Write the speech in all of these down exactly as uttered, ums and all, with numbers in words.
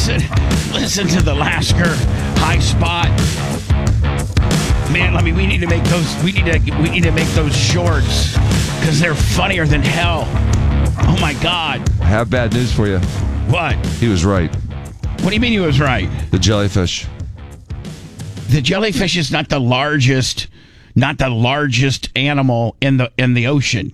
listen, listen to the Lasker high spot. Man, I mean, we need to make those. We need to. We need to make those shorts because they're funnier than hell. Oh my God! I have bad news for you. What? He was right. What do you mean he was right? The jellyfish. The jellyfish is not the largest, not the largest animal in the in the ocean.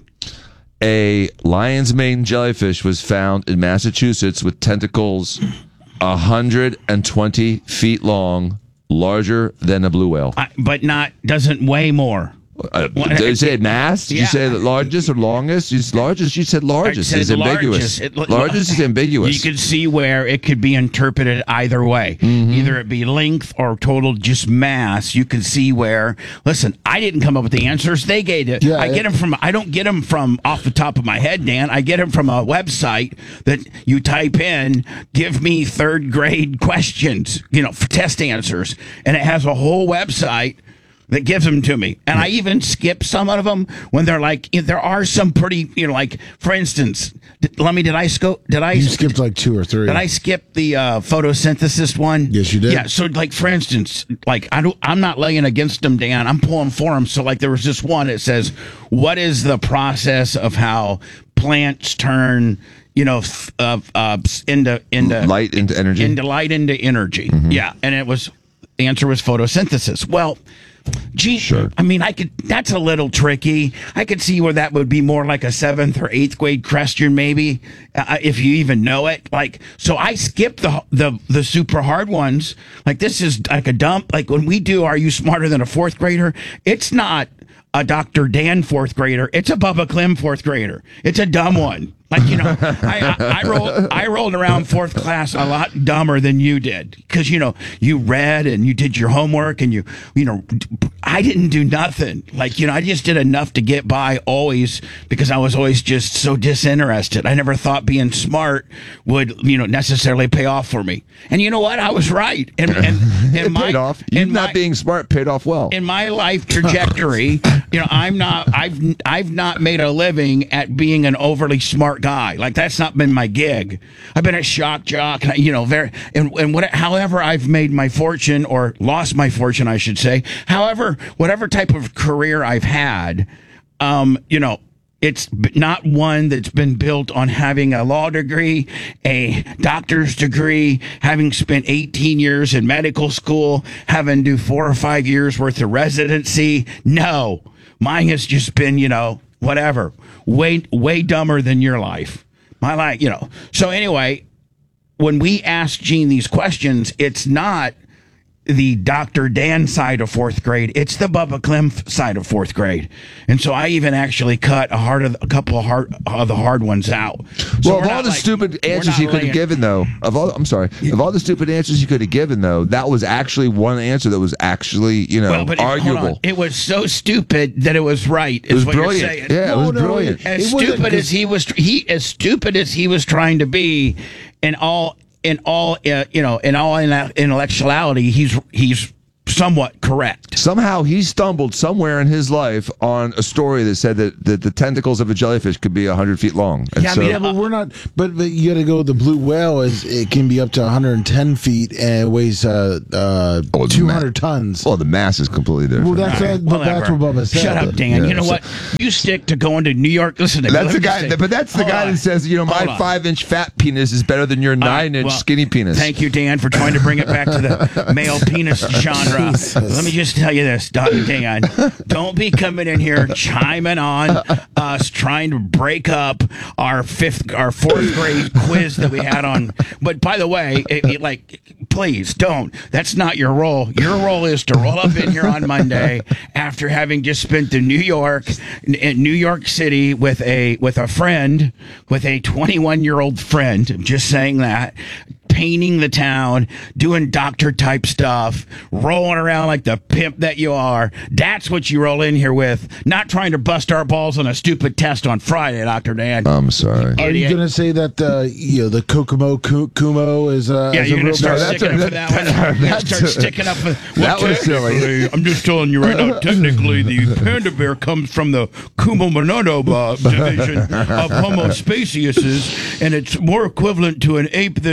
A lion's mane jellyfish was found in Massachusetts with tentacles one hundred twenty feet long, larger than a blue whale. I, but not doesn't weigh more. Uh, did you say mass? Did Yeah. you say the largest or longest? You said largest. You said largest. I said It's ambiguous. largest. It- largest is ambiguous. You can see where it could be interpreted either way. Mm-hmm. Either it be length or total just mass. You can see where. Listen, I didn't come up with the answers. They gave it. Yeah, I get it- them from. I don't get them from off the top of my head, Dan. I get them from a website that you type in. Give me third grade questions. You know, for test answers, and it has a whole website that gives them to me. And I even skip some of them when they're like, there are some pretty, you know, like, for instance, did, let me, did I scope, did I? You skipped like two or three. Did I skip the uh, photosynthesis one? Yes, you did. Yeah, so like, for instance, like, I don't, I'm not laying against them, Dan. I'm pulling for them. So like, there was this one that says, what is the process of how plants turn, you know, f- uh, uh, into, into Light into energy. into light into energy. Mm-hmm. Yeah, and it was, the answer was photosynthesis. Well, gee, Sure. I mean, I could. That's a little tricky. I could see where that would be more like a seventh or eighth grade question, maybe, uh, if you even know it. Like, so I skip the the the super hard ones. Like, this is like a dump. Like when we do, Are You Smarter Than a Fourth Grader? It's not a Doctor Dan fourth grader. It's a Bubba Clem fourth grader. It's a dumb one. Like, you know, I, I, I rolled I rolled around fourth class a lot dumber than you did because, you know, you read and you did your homework and you, you know, I didn't do nothing. Like, you know, I just did enough to get by always because I was always just so disinterested. I never thought being smart would, you know, necessarily pay off for me. And you know what? I was right. And, and, and it my, paid off. You in not my- being smart paid off well. in my life trajectory, you know, I'm not, I've, I've not made a living at being an overly smart guy. Like, that's not been my gig. I've been a shock jock, you know, very, and, and what, however I've made my fortune or lost my fortune, I should say, however, whatever type of career I've had, um, you know, it's b- not one that's been built on having a law degree, a doctor's degree, having spent eighteen years in medical school, having do four or five years worth of residency. No, mine has just been, you know, whatever, way, way dumber than your life. My life, you know. So anyway, when we ask Gene these questions, it's not the Doctor Dan side of fourth grade. It's the Bubba Clem side of fourth grade. And so I even actually cut a hard of, a couple of hard of the hard ones out. So well, we're of all not the like- stupid we're answers not you could have laying- given, though, of all, I'm sorry, of all the stupid answers you could have given, though, that was actually one answer that was actually, you know, Well, but it, hold on. arguable. It was so stupid that it was right. Is It was what brilliant. you're saying. Yeah, it No, was no, brilliant. As It wasn't stupid as he was, he as stupid as he was trying to be, in all, in all, uh, you know, in all intellectuality, he's he's somewhat correct. Somehow he stumbled somewhere in his life on a story that said that, that the tentacles of a jellyfish could be one hundred feet long. And Yeah, I so, mean, Yeah, but we're not. But, but you got to go. The blue whale is it can be up to one hundred ten feet and it weighs uh, uh, Oh, it's two hundred tons. well, the mass is completely different. Well, that's All right, uh, but that's whatever. what Bubba said. Shut up, Dan. Yeah, you know so- what? You stick to going to New York. Listen to me. That's Let the me just guy, say- but that's the Hold guy on. that says, you know, Hold my on. five-inch fat penis is better than your All right, nine-inch well, skinny penis. Thank you, Dan, for trying to bring it back to the male penis genre. Let me just tell you this, Don- Dan. Don't be coming in here chiming on us trying to break up our fifth, our fourth grade quiz that we had on. But by the way, it, it, like, please don't. That's not your role. Your role is to roll up in here on Monday after having just spent in New York, in New York City with a with a friend, with a twenty-one year old friend. I'm just saying that. Painting the town, doing doctor type stuff, rolling around like the pimp that you are. That's what you roll in here with. Not trying to bust our balls on a stupid test on Friday, Doctor Dan. I'm sorry. Are you Idiot. going to say that uh, you know the Kokomo Ku- Kumo is uh, Yeah, is you're a gonna real start No, that's sticking a- up for that that- one. You're gonna that's start a- sticking up for that was silly. technically, I'm just telling you right now. Technically, the panda bear comes from the Kumomonono uh, division of Homo speciesises, and it's more equivalent to an ape than it is a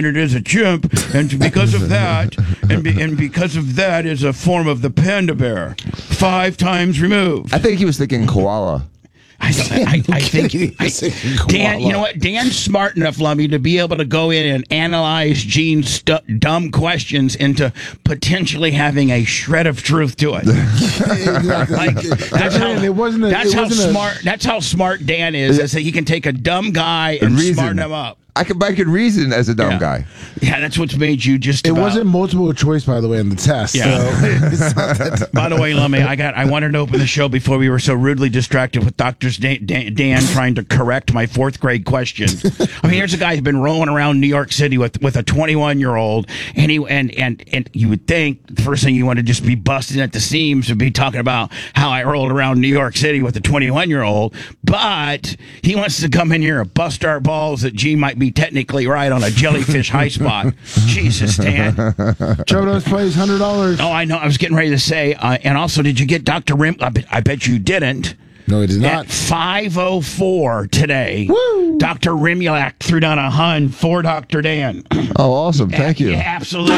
chimp, and because of that, and, be, and because of that is a form of the panda bear, five times removed. I think he was thinking koala. I, I, I think I, Dan, you know what? Dan's smart enough, Lummy, to be able to go in and analyze Gene's stu- dumb questions into potentially having a shred of truth to it. Exactly. Like, that's how, it wasn't a, that's it how wasn't smart. A, that's how smart Dan is. Is that he can take a dumb guy and Reason. smarten him up. I can I can reason as a dumb Yeah. guy. Yeah, that's what's made you just. it about. wasn't multiple choice, by the way, in the test. Yeah. So it's not that- By the way, Lummy, I got. I wanted to open the show before we were so rudely distracted with Doctor Dan, Dan, Dan trying to correct my fourth grade question. I mean, here's a guy who's been rolling around New York City with, with a twenty-one year old, and he and and and you would think the first thing you want to just be busting at the seams would be talking about how I rolled around New York City with a twenty-one year old, but he wants to come in here and bust our balls that G might be technically right on a jellyfish high spot. Jesus, Dan. Chodos plays hundred dollars. Oh, I know. I was getting ready to say, uh, and also, did you get Doctor Rim? I bet, I bet you didn't. No, it is not. At five oh four today, Woo! Doctor Rimulak threw down a hun for Doctor Dan. Oh, awesome! Thank you. Yeah, absolutely.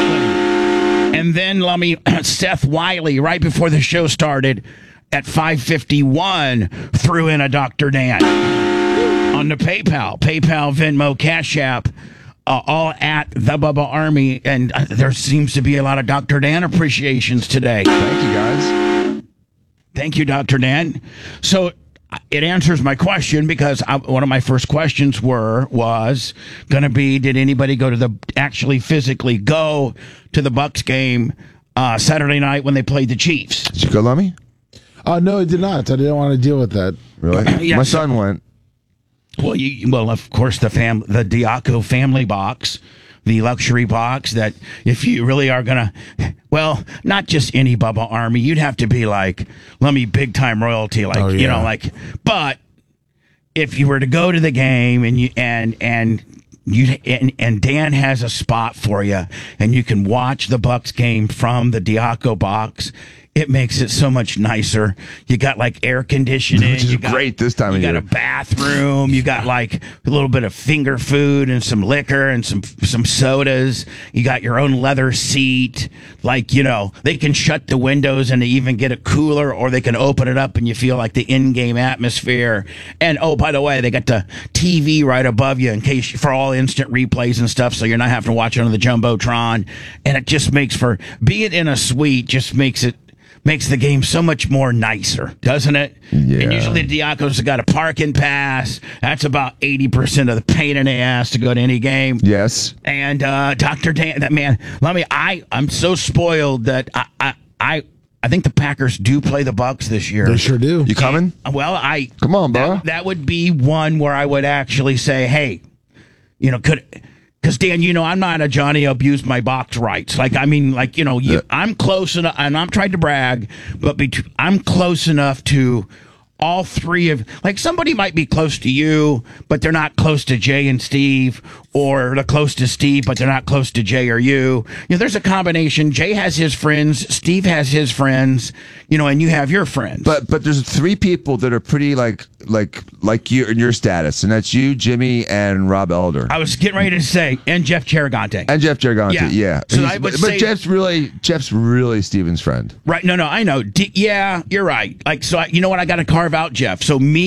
And then, Lummy, Seth Wiley, right before the show started, at five fifty-one, threw in a Doctor Dan on the PayPal, PayPal, Venmo, Cash App. Uh, all at the Bubba Army, and uh, there seems to be a lot of Doctor Dan appreciations today. Thank you, guys. Thank you, Doctor Dan. So uh, it answers my question because I, one of my first questions were was going to be: did anybody go to the actually physically go to the Bucks game uh, Saturday night when they played the Chiefs? Did you go, Lummy? Oh, no, it did not. I didn't want to deal with that. Really? Yeah, My so- son went. Well, you, well, of course, the fam, the Diaco family box, the luxury box. That if you really are gonna, well, not just any Bubba Army, you'd have to be like, let me big time royalty, like Oh, you know, yeah. like. But if you were to go to the game and you and and you and, and Dan has a spot for you, and you can watch the Bucks game from the Diaco box. It makes it so much nicer. You got like air conditioning. Which is you got, great this time you of got year. a bathroom. You got like a little bit of finger food and some liquor and some some sodas. You got your own leather seat. Like, you know, they can shut the windows and they even get a cooler, or they can open it up and you feel like the in-game atmosphere. And oh, by the way, they got the T V right above you in case for all instant replays and stuff, so you're not having to watch it on the Jumbotron. And it just makes for being in a suite just makes it makes the game so much more nicer, doesn't it? Yeah. And usually the Diacos have got a parking pass. That's about eighty percent of the pain in the ass to go to any game. Yes. And uh, Doctor Dan, that man, let me, I, I'm so spoiled that I, I, I, I think the Packers do play the Bucks this year. They sure do. You coming? Well, I Come on, bro. that, that would be one where I would actually say, hey, you know, could because Dan, you know, I'm not a Johnny abused my box rights. Like, I mean, like, you know, you, Yeah. I'm close enough, and I'm trying to brag, but bet- I'm close enough to all three of, like, somebody might be close to you, but they're not close to Jay and Steve, or they're close to Steve, but they're not close to Jay or you. You know, there's a combination. Jay has his friends, Steve has his friends, you know, and you have your friends. But but there's three people that are pretty like like like you in your status, and that's you, Jimmy, and Rob Elder. I was getting ready to say, and Jeff Cheragante. And Jeff Gergonti, Yeah. yeah. So He's- I would but, say- but Jeff's really Jeff's really Steven's friend. Right. No, no, I know. D- yeah, you're right. Like, so I, you know what? I got to carve out Jeff. So me